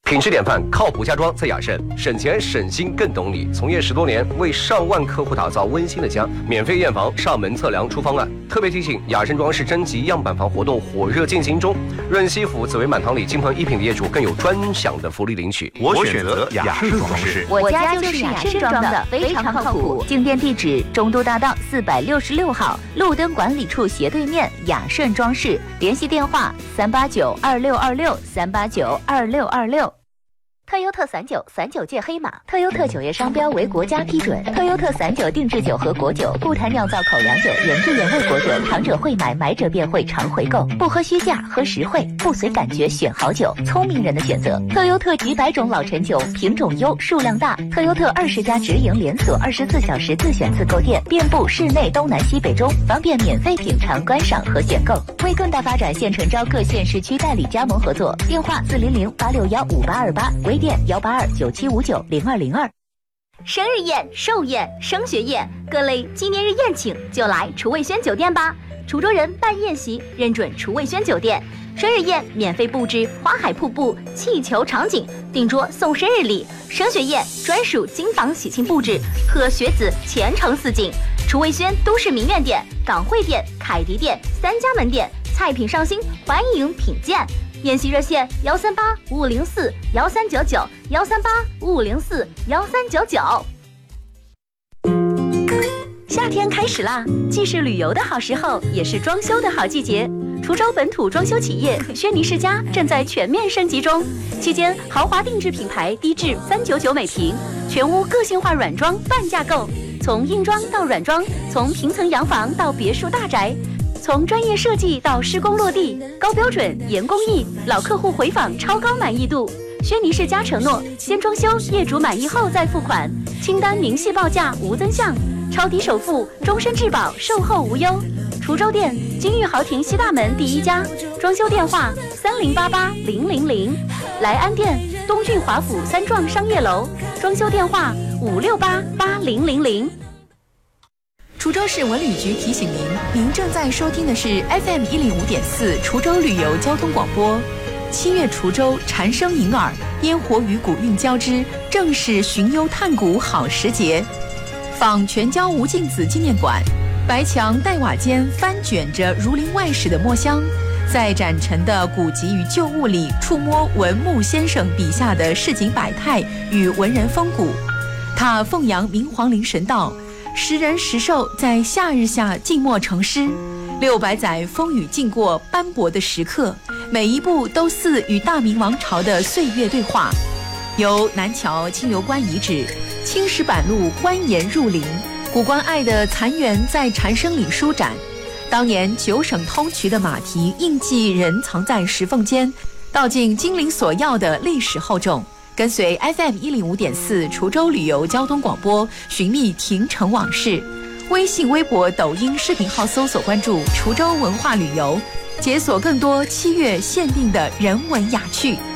品质典范，靠谱家装在雅盛，省钱省心更懂你。从业10多年，为上万客户打造温馨的家，免费验房、上门测量出方案。特别提醒，雅盛装饰征集样板房活动火热进行中，润西府紫薇满堂里金鹏一品的业主更有专享的福利领取。 我选择雅盛装饰， 我家就是雅盛装的，非常靠谱。进店地址：中都大道466号，路灯管理处斜对面，雅盛装饰。联系电话：3892626，3892626。特优特39界黑马，特优特酒业商标为国家批准。特优特39定制酒和果酒，不谈酿造口粮酒、原汁原味果酒，尝者会买，买者便会常回购。不喝虚价，喝实惠，不随感觉选好酒，聪明人的选择。特优特几百种老陈酒，品种优，数量大。特优特20家直营连锁，24小时自选自购店，遍布市内东南西北中，方便免费品尝、观赏和选购。为更大发展，现诚招各县市区代理加盟合作，电话400-861-5828，微店182-9759-0202。生日宴、寿宴、升学宴，各类纪念日宴请就来厨卫轩酒店吧。滁州人办宴席认准厨卫轩酒店，生日宴免费布置花海瀑布、气球场景，订桌送生日礼；升学宴专属金房喜庆布置，贺学子前程似锦。厨卫轩都市名苑店、港汇店、凯迪店3家门店，菜品上新，欢迎品鉴。宴席热线13855041399，13855041399。夏天开始啦，既是旅游的好时候，也是装修的好季节。滁州本土装修企业轩尼诗家正在全面升级中，期间豪华定制品牌低至399每平，全屋个性化软装半价购，从硬装到软装，从平层洋房到别墅大宅，从专业设计到施工落地，高标准严工艺，老客户回访超高满意度。轩尼诗家承诺，先装修，业主满意后再付款，清单明细报价无增项，超低首付，终身质保，售后无忧。滁州店金玉豪庭西大门第1家，装修电话30880000，莱安店东郡华府3幢商业楼，装修电话5688000。 滁州市文旅局提醒您，您正在收听的是 FM105.4滁州旅游交通广播。7月滁州蝉声盈耳，烟火与古韵交织，正是寻幽探古好时节。仿全椒吴敬梓纪念馆，白墙黛瓦间翻卷着儒林外史的墨香，在展陈的古籍与旧物里触摸文牧先生笔下的市井百态与文人风骨。他奉扬明皇陵神道，时人时兽在夏日下静默成诗，600载风雨浸过斑驳的时刻，每一步都似与大明王朝的岁月对话。由南桥清流关遗址、青石板路蜿蜒入林，古关隘的残垣在蝉声里舒展。当年9省通衢的马蹄印记仍藏在石缝间，道尽金陵所要的历史厚重。跟随 FM105.4滁州旅游交通广播，寻觅亭城往事。微信、微博、抖音视频号搜索关注滁州文化旅游，解锁更多7月限定的人文雅趣。